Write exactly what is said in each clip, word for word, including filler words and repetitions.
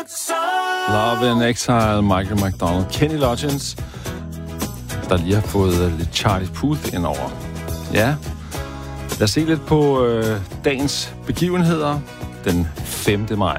Love in Exile, Michael McDonald, Kenny Loggins, der lige har fået lidt Charlie Puth ind over. Ja, lad os se lidt på øh, dagens begivenheder den femte maj.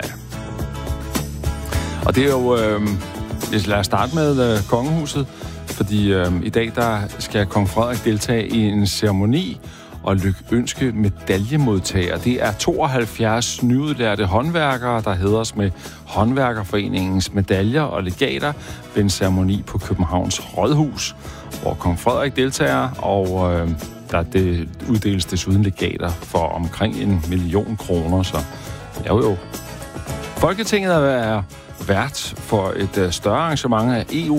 Og det er jo, øh, lad os starte med øh, kongehuset, fordi øh, i dag der skal kong Frederik deltage i en ceremoni og lykønske medaljemodtager. Det er tooghalvfjerds nyudlærte håndværkere, der hædres med Håndværkerforeningens medaljer og legater ved en ceremoni på Københavns Rådhus, hvor kong Frederik deltager, og øh, der det uddeles desuden legater for omkring en million kroner. Så jo jo. Folketinget er vært for et øh, større arrangement af E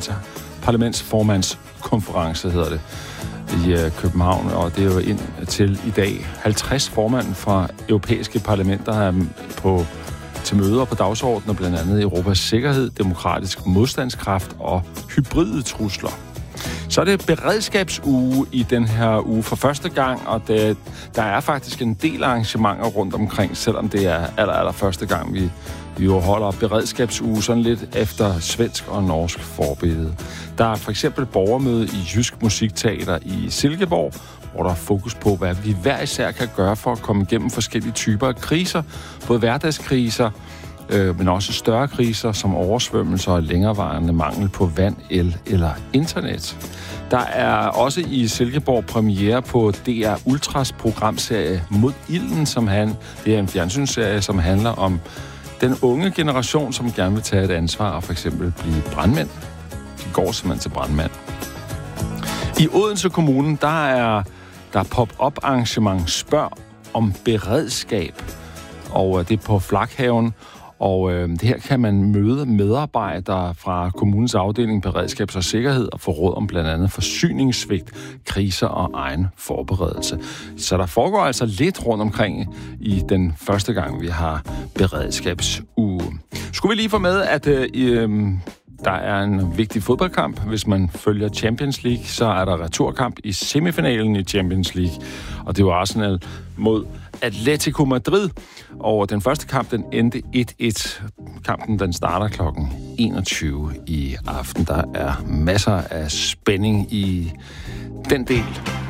U-parlamentsformandskonference, hedder det, i øh, København, og det er jo ind til i dag halvtreds formanden fra europæiske parlamenter her på, til møder på dagsordenen, blandt andet Europas sikkerhed, demokratisk modstandskraft og hybride trusler. Så er det beredskabsuge i den her uge for første gang, og det, der er faktisk en del arrangementer rundt omkring, selvom det er aller, aller første gang, vi, vi jo holder beredskabsuge sådan lidt efter svensk og norsk forbillede. Der er for eksempel borgermøde i Jysk Musikteater i Silkeborg, hvor der er fokus på, hvad vi hver især kan gøre for at komme igennem forskellige typer af kriser, både hverdagskriser, øh, men også større kriser som oversvømmelser og længerevarende mangel på vand, el eller internet. Der er også i Silkeborg premiere på D R Ultras programserie Mod Ilden, som han, det er en fjernsynsserie, som handler om den unge generation, som gerne vil tage et ansvar og for eksempel blive brandmænd. De går simpelthen til brandmand. I Odense Kommune, der er der er pop-up arrangement Spørg om beredskab, og det er på Flakhaven. Og øh, det her kan man møde medarbejdere fra kommunens afdeling beredskabs- og sikkerhed og få råd om blandt andet forsyningssvigt, kriser og egen forberedelse. Så der foregår altså lidt rundt omkring i den første gang, vi har beredskabsuge. Skulle vi lige få med, at øh, øh, der er en vigtig fodboldkamp. Hvis man følger Champions League, så er der returkamp i semifinalen i Champions League. Og det var Arsenal mod Atletico Madrid. Og den første kamp, den endte et et. Kampen, den starter klokken enogtyve i aften. Der er masser af spænding i den del.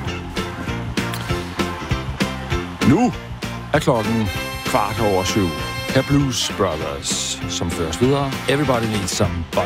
Nu er klokken kvart over syv. Her Blues Brothers, som føres videre. Everybody needs somebody.